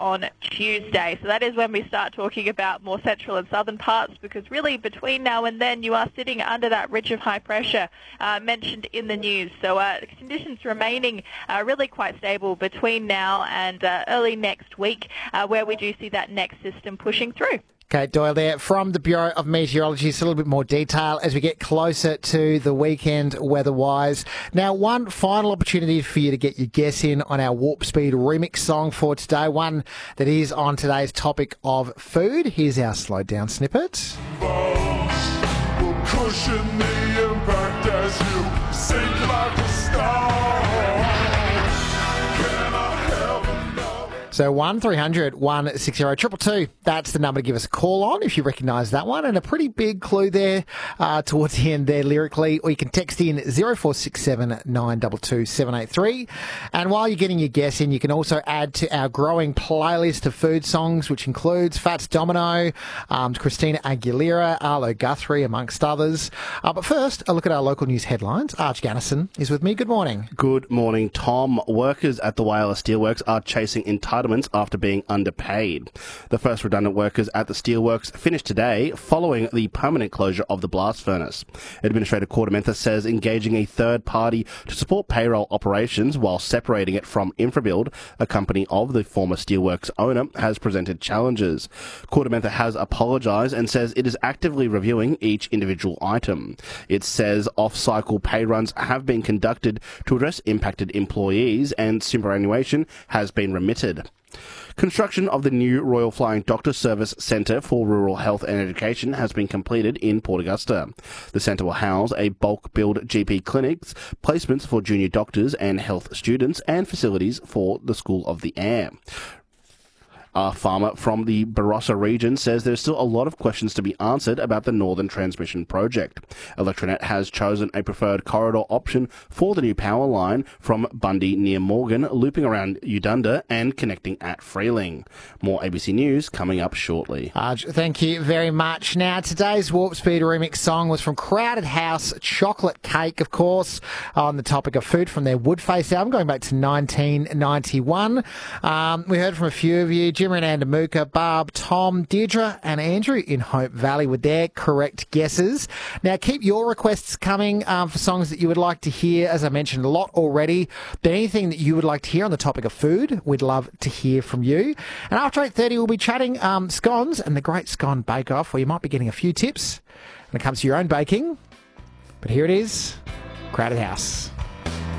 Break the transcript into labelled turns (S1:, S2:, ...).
S1: on Tuesday. So that is when we start talking about more central and southern parts, because really between now and then you are sitting under that ridge of high pressure mentioned in the news. So conditions remaining really quite stable between now and early next week, where we do see that next system pushing through.
S2: Kate Doyle there from the Bureau of Meteorology. Just a little bit more detail as we get closer to the weekend weather-wise. Now, one final opportunity for you to get your guess in on our Warp Speed remix song for today, one that is on today's topic of food. Here's our slowed down snippet.
S3: Will cushion the impact as you sink like a star.
S2: So 1300 160 222. That's the number to give us a call on if you recognise that one. And a pretty big clue there towards the end there lyrically. Or you can text in 0467 922 783. And while you're getting your guess in, you can also add to our growing playlist of food songs, which includes Fats Domino, Christina Aguilera, Arlo Guthrie, amongst others. But first, a look at our local news headlines. Arch Gannison is with me. Good morning.
S4: Good morning, Tom. Workers at the Whyalla Steelworks are chasing entitlements after being underpaid. The first redundant workers at the steelworks finished today following the permanent closure of the blast furnace. Administrator Kordamentha says engaging a third party to support payroll operations while separating it from Infrabuild, a company of the former steelworks owner, has presented challenges. Kordamentha has apologised and says it is actively reviewing each individual item. It says off-cycle pay runs have been conducted to address impacted employees and superannuation has been remitted. Construction of the new Royal Flying Doctor Service Centre for Rural Health and Education has been completed in Port Augusta. The centre will house a bulk build GP clinics, placements for junior doctors and health students, and facilities for the School of the Air. A farmer from the Barossa region says there's still a lot of questions to be answered about the Northern Transmission Project. Electranet has chosen a preferred corridor option for the new power line from Bundy near Morgan, looping around Udunda and connecting at Freeling. More ABC News coming up shortly.
S2: Thank you very much. Now, today's Warp Speed remix song was from Crowded House, Chocolate Cake, of course, on the topic of food from their Woodface album going back to 1991. We heard from a few of you. Jim and Andamuka, Barb, Tom, Deirdre and Andrew in Hope Valley with their correct guesses. Now, keep your requests coming for songs that you would like to hear. As I mentioned, a lot already. But anything that you would like to hear on the topic of food, we'd love to hear from you. And after 8:30, we'll be chatting scones and the Great Scone Bake Off, where you might be getting a few tips when it comes to your own baking. But here it is, Crowded House.